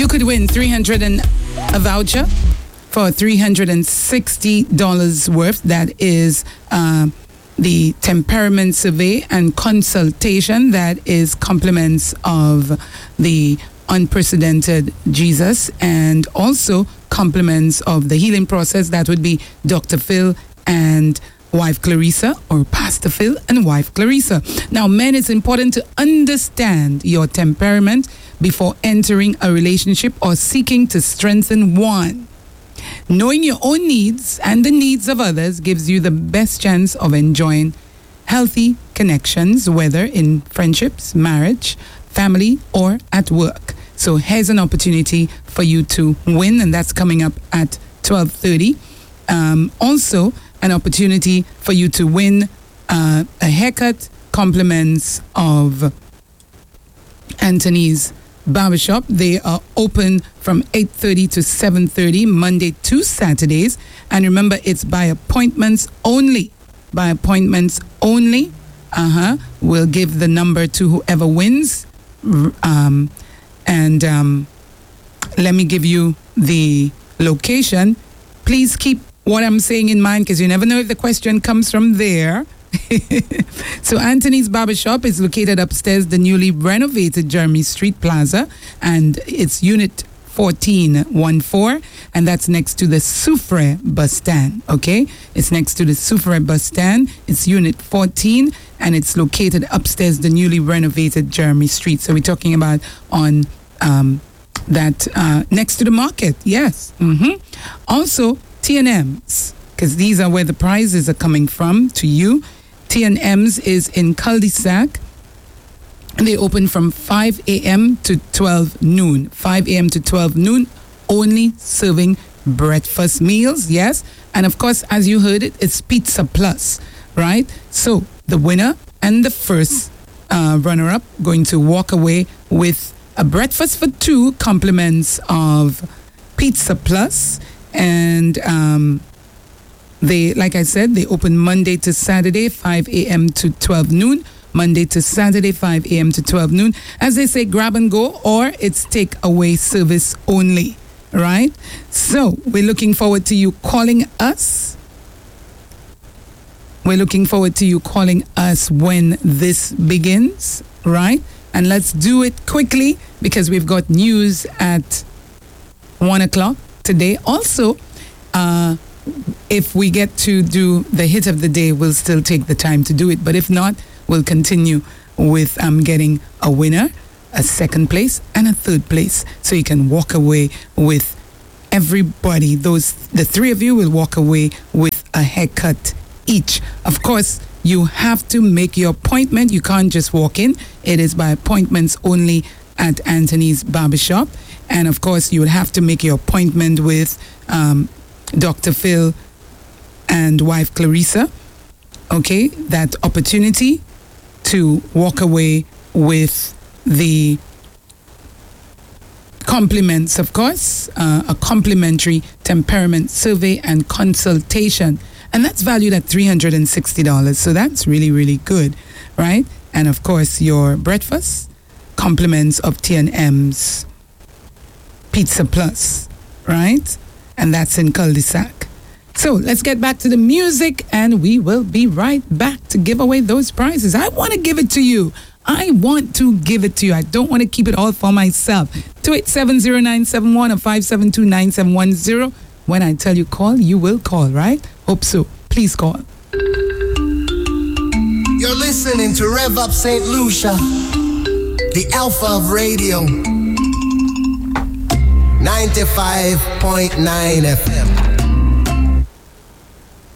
You could win a voucher for $360 worth. That is the temperament survey and consultation. That is compliments of the unprecedented Jesus, and also compliments of the healing process. That would be Dr. Phil and wife Clarissa, or Pastor Phil and wife Clarissa. Now, men, it's important to understand your temperament before entering a relationship or seeking to strengthen one. Knowing your own needs and the needs of others gives you the best chance of enjoying healthy connections, whether in friendships, marriage, family, or at work. So here's an opportunity for you to win, and that's coming up at 12:30. Also, an opportunity for you to win a haircut, compliments of Anthony's Barbershop. They are open from 8:30 to 7:30, Monday to Saturdays. And remember, it's by appointments only. By appointments only. We'll give the number to whoever wins. Let me give you the location. Please keep what I'm saying in mind, because you never know if the question comes from there. So Anthony's Barbershop is located upstairs the newly renovated Jeremy Street Plaza, and it's unit 1414, and that's next to the Soufrière bus stand. Okay, it's next to the Soufrière bus stand. It's unit 14, and it's located upstairs the newly renovated Jeremy Street. So we're talking about on that next to the market. Yes. Also T&M's, because these are where the prizes are coming from to you. T&M's is in Cul-de-sac. They open from 5 a.m. to 12 noon. 5 a.m. to 12 noon, only serving breakfast meals, yes. And of course, as you heard it, it's Pizza Plus, right? So the winner and the first runner-up going to walk away with a breakfast for two, compliments of Pizza Plus. And they, like I said, they open Monday to Saturday, 5 a.m. to 12 noon. Monday to Saturday, 5 a.m. to 12 noon. As they say, grab and go, or it's take-away service only, right? So we're looking forward to you calling us. We're looking forward to you calling us when this begins, right? And let's do it quickly, because we've got news at 1 o'clock today. Also, if we get to do the hit of the day, we'll still take the time to do it. But if not, we'll continue with getting a winner, a second place, and a third place. So you can walk away with everybody. The three of you will walk away with a haircut each. Of course, you have to make your appointment. You can't just walk in. It is by appointments only at Anthony's Barbershop. And of course, you would have to make your appointment with Dr. Phil and wife Clarissa. Okay, that opportunity to walk away with the compliments, of course, a complimentary temperament survey and consultation. And that's valued at $360. So that's really, really good, right? And of course, your breakfast, compliments of T&M's Pizza Plus, right? And that's in Cul-de-sac. So let's get back to the music, and we will be right back to give away those prizes. I want to give it to you. I want to give it to you. I don't want to keep it all for myself. 2870971 or 5729710. When I tell you call, you will call, right? Hope so. Please call. You're listening to Rev Up St. Lucia, the alpha of radio. 95.9 FM.